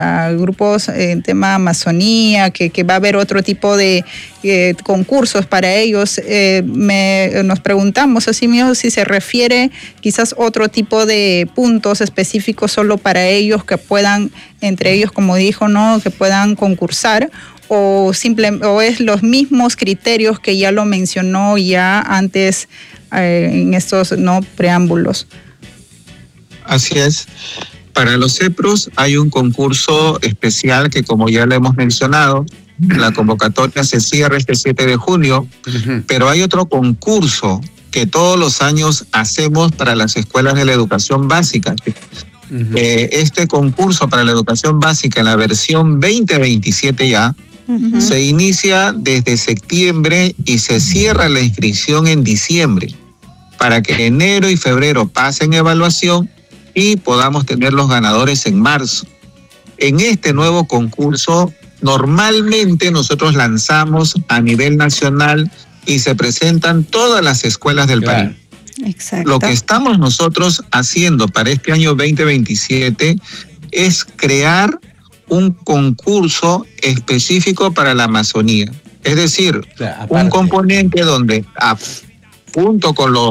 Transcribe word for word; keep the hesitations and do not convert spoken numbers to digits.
a grupos en tema Amazonía, que, que va a haber otro tipo de eh, concursos para ellos. Eh, me, nos preguntamos así mismo si se refiere quizás otro tipo de puntos específicos solo para ellos que puedan, entre ellos como dijo, ¿no?, que puedan concursar, o, simple, o es los mismos criterios que ya lo mencionó ya antes eh, en estos, ¿no?, preámbulos. Así es. Para los CEPRUS hay un concurso especial que, como ya le hemos mencionado, la convocatoria se cierra este siete de junio, uh-huh. pero hay otro concurso que todos los años hacemos para las escuelas de la educación básica. Uh-huh. Eh, este concurso para la educación básica en la versión veinte veintisiete ya, uh-huh. se inicia desde septiembre y se cierra la inscripción en diciembre, para que enero y febrero pasen evaluación y podamos tener los ganadores en marzo. En este nuevo concurso, normalmente nosotros lanzamos a nivel nacional y se presentan todas las escuelas del claro. país. Exacto. Lo que estamos nosotros haciendo para este año veinte veintisiete es crear un concurso específico para la Amazonía. Es decir, claro, un componente donde, a, junto con los